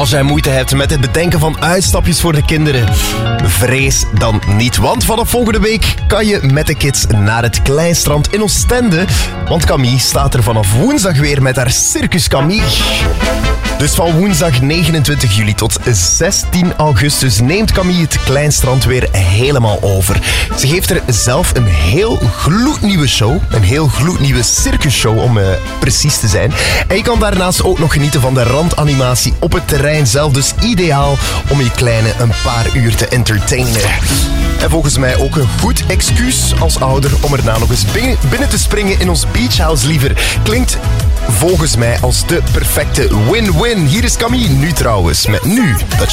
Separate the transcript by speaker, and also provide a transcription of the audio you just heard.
Speaker 1: Als jij moeite hebt met het bedenken van uitstapjes voor de kinderen, vrees dan niet. Want vanaf volgende week kan je met de kids naar het Kleinstrand in Oostende. Want Camille staat er vanaf woensdag weer met haar Circus Camille. Dus van woensdag 29 juli tot 16 augustus neemt Camille het Kleinstrand weer helemaal over. Ze geeft er zelf een heel gloednieuwe show. Een heel gloednieuwe circusshow om precies te zijn. En je kan daarnaast ook nog genieten van de randanimatie op het terrein zelf. Dus ideaal om je kleine een paar uur te entertainen. En volgens mij ook een goed excuus als ouder om erna nog eens binnen te springen in ons beachhouse liever. Klinkt volgens mij als de perfecte win-win. Hier is Camille nu trouwens met Nu dat je